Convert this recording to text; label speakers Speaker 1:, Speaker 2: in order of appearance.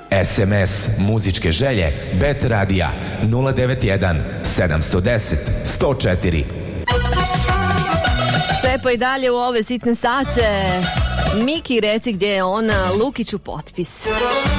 Speaker 1: SMS muzičke želje Bet Radija 091 710 104.
Speaker 2: Cepa i dalje u ove sitne sate. Miki, reci gdje je on Lukiću potpis.